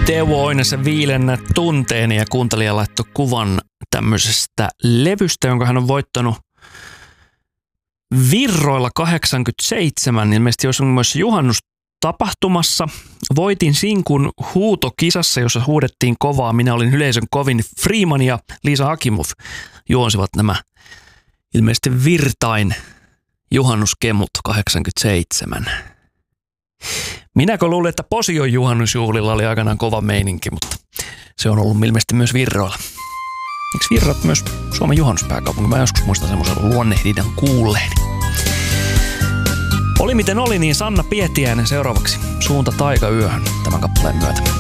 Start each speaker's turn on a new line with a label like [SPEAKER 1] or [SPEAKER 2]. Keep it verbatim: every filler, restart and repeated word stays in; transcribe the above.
[SPEAKER 1] Teuvo Oinosen Viilennä tunteeni ja kuuntelija laittoi kuvan tämmöisestä levystä, jonka hän on voittanut Virroilla kahdeksankymmentäseitsemän. Ilmeisesti olisi myös juhannustapahtumassa. Voitin sinkun huutokisassa, jossa huudettiin kovaa. Minä olin yleisön kovin. Freeman ja Liisa Hakimov juonsivat nämä ilmeisesti Virtain juhannuskemut kahdeksankymmentäseitsemän. Minäkö luulin, että Posion juhannusjuhlilla oli aikanaan kova meininki, mutta se on ollut ilmeisesti myös Virroilla. Eikö Virrat myös Suomen juhannuspääkaupunki? Mä joskus muistan semmoisen luonnehdidan kuulleeni. Oli miten oli, niin Sanna Pietiäinen seuraavaksi Suunta taikayöhön tämän kappaleen myötä.